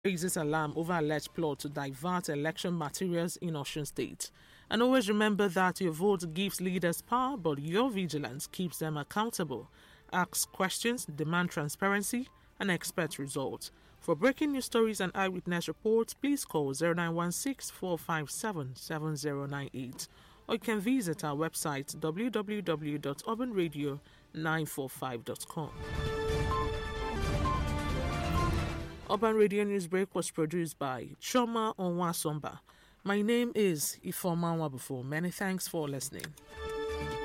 raises alarm over alleged plot to divert election materials in Osun State. And always remember that your vote gives leaders power, but your vigilance keeps them accountable. Ask questions, demand transparency, and expect results. For breaking news stories and eyewitness reports, please call 0916 457 7098. Or you can visit our website www.urbanradio945.com. Urban Radio Newsbreak was produced by Choma Onwasomba. My name is Ifoma Wabufu. Many thanks for listening.